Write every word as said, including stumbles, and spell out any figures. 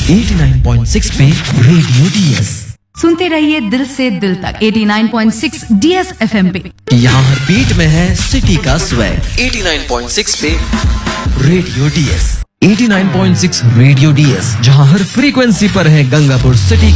नवासी पॉइंट छह पे रेडियो डीएस। सुनते रहिए दिल से दिल तक नवासी पॉइंट छह डीएस एफएम पे। यहाँ हर बीट में है सिटी का स्वैग। नवासी पॉइंट छह पे रेडियो डीएस। नवासी पॉइंट छह रेडियो डीएस, जहाँ हर फ्रीक्वेंसी पर है गंगापुर सिटी